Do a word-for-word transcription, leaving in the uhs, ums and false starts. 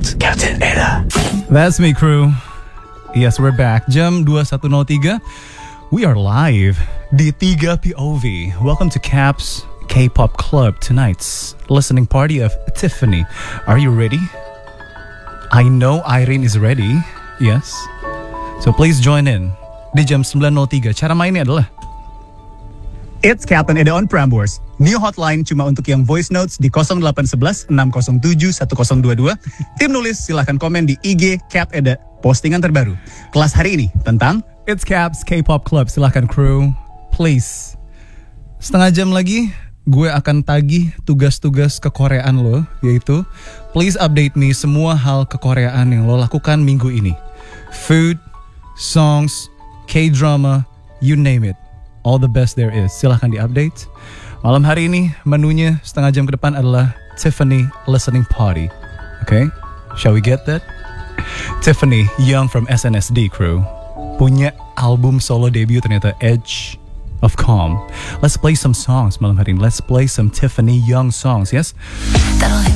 It's Captain Eda. That's me, crew. Yes, we're back. Jam dua puluh satu nol tiga. We are live di tiga P O V. Welcome to Cap's K-pop Club, tonight's listening party of Tiffany. Are you ready? I know Irene is ready. Yes. So please join in di jam sembilan nol tiga. Cara mainnya adalah It's Captain Eda on Prambors. New hotline cuma untuk yang voice notes di nol delapan satu satu enam nol tujuh satu nol dua dua. Tim nulis silahkan komen di I G Cap Eda. Postingan terbaru kelas hari ini tentang It's Cap's K-pop Club. Silahkan crew, please. Setengah jam lagi gue akan tagih tugas-tugas kekoreaan lo, yaitu please update me semua hal kekoreaan yang lo lakukan minggu ini. Food, songs, K-drama, you name it. All the best there is. Silahkan di-update. Malam hari ini menunya setengah jam ke depan adalah Tiffany Listening Party. Okay? Shall we get that? Tiffany Young from S N S D crew punya album solo debut ternyata, Edge of Calm. Let's play some songs malam hari ini. Let's play some Tiffany Young songs, yes?